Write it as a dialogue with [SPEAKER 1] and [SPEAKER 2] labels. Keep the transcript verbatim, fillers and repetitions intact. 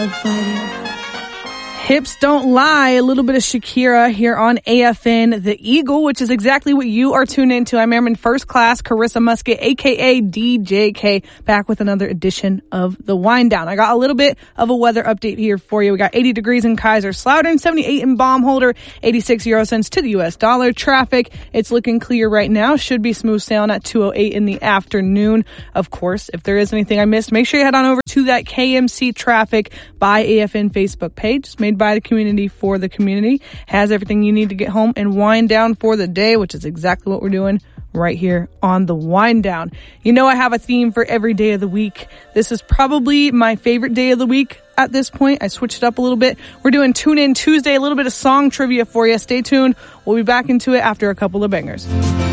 [SPEAKER 1] Hips Don't Lie, a little bit of Shakira here on A F N The Eagle, which is exactly what you are tuned into. I'm Airman First Class, Carissa Musket, a k a. D J K, back with another edition of The Wind Down. I got a little bit of a weather update here for you. We got eighty degrees in Kaiserslautern, seventy-eight in Baumholder, eighty-six euro cents to the U S dollar. Traffic, it's looking clear right now. Should be smooth sailing at two oh eight in the afternoon. Of course, if there is anything I missed, make sure you head on over to that K M C Traffic by A F N Facebook page. It's made by the community for the community. Has everything you need to get home and wind down for the day, which is exactly what we're doing right here on the Wind Down. You know I have a theme for every day of the week. This is probably my favorite day of the week at this point. I switched it up a little bit. We're doing Tune In Tuesday, a little bit of song trivia for you. Stay tuned. We'll be back into it after a couple of bangers.